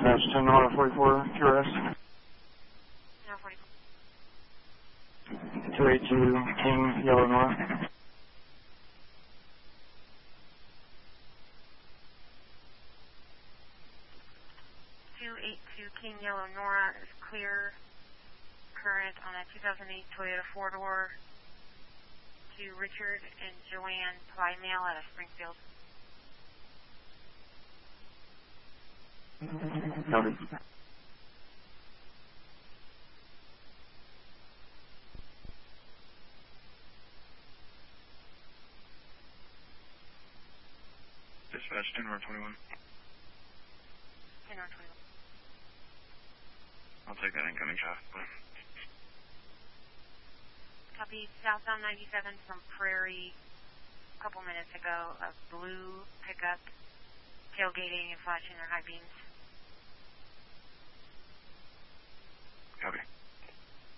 Dispatch 10 Nora 44 QRS. Nora 44. 282 King Yellow Nora. 282 King Yellow Nora is clear. Current on a 2008 Toyota 4-door to Richard and Joanne Plymale out of Springfield. Copy. Dispatch 10 Nora 21. 10 Nora 21. I'll take that incoming traffic. Copy. Southbound 97 from Prairie a couple minutes ago. A blue pickup tailgating and flashing their high beams.